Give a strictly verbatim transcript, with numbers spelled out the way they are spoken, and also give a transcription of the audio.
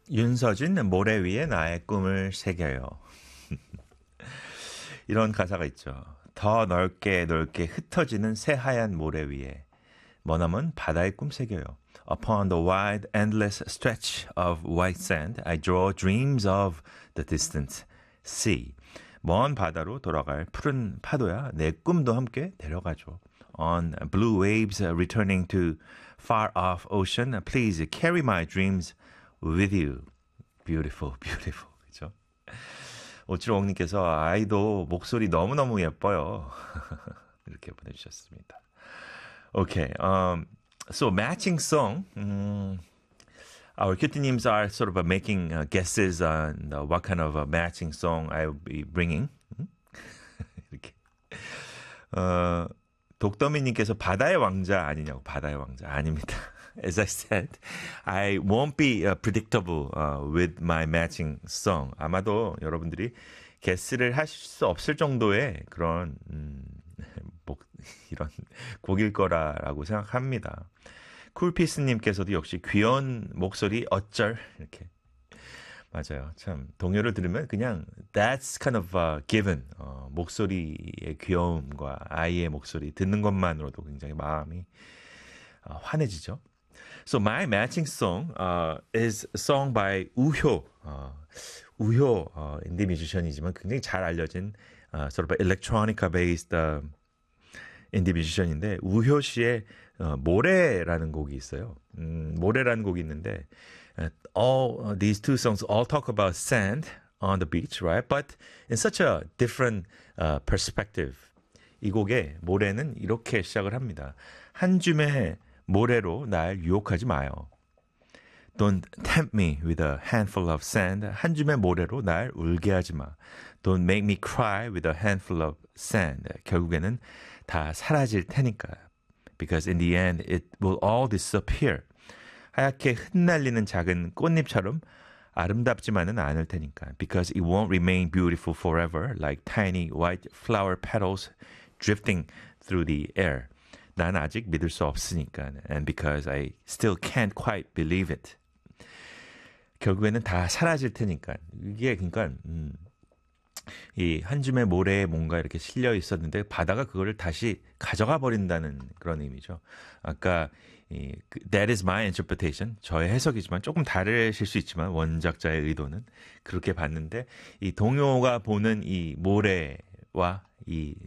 윤서진 모래 위에 나의 꿈을 새겨요. 이런 가사가 있죠. 더 넓게 넓게 흩어지는 새하얀 모래 위에 머나먼 바다의 꿈 새겨요. Upon the wide, endless stretch of white sand, I draw dreams of the distant sea. 먼 바다로 돌아갈 푸른 파도야 내 꿈도 함께 데려가죠. On blue waves returning to far off ocean, please carry my dreams with you. Beautiful, beautiful. 그죠? 오칠오공님께서 아이도 목소리 너무너무 예뻐요. 이렇게 보내주셨습니다. Okay, um, so matching song. Um, our cutie-names are sort of uh, making uh, guesses on uh, what kind of a matching song I will be bringing. 이렇게. 어, 독더미님께서 바다의 왕자 아니냐고. 바다의 왕자 아닙니다. As I said, I won't be uh, predictable uh, with my matching song. 아마도 여러분들이 게스를 하실 수 없을 정도의 그런 음, 목, 이런 곡일 거라고 생각합니다. 쿨피스님께서도 역시 귀여운 목소리 어쩔 이렇게 맞아요. 참 동요를 들으면 그냥 that's kind of a given. 어, 목소리의 귀여움과 아이의 목소리 듣는 것만으로도 굉장히 마음이 어, 환해지죠. So my matching song uh, is a song by 우효. 어, 우효 어, 인디 뮤지션이지만 굉장히 잘 알려진 uh, sort of electronica based uh, 인디 뮤지션인데 우효 씨의 어, 모래라는 곡이 있어요. 음, 모래라는 곡이 있는데 uh, all uh, these two songs all talk about sand on the beach, right? But in such a different uh, perspective. 이 곡의 모래는 이렇게 시작을 합니다. 한 줌의 모래로 날 유혹하지 마요. Don't tempt me with a handful of sand. 한 줌의 모래로 날 울게 하지 마. Don't make me cry with a handful of sand. 결국에는 다 사라질 테니까. Because in the end, it will all disappear. 하얗게 흩날리는 작은 꽃잎처럼 아름답지만은 않을 테니까. Because it won't remain beautiful forever, like tiny white flower petals drifting through the air. 난 아직 믿을 수 없으니까. And because I still can't quite believe it. 결국에는 다 사라질 테니까. 이게 그러니까 음, 이 한 줌의 모래에 뭔가 이렇게 실려 있었는데 바다가 그거를 다시 가져가 버린다는 그런 의미죠. 아까 이, that is my interpretation. 저의 해석이지만 조금 다르실 수 있지만 원작자의 의도는 그렇게 봤는데 이 동요가 보는 이 모래와 이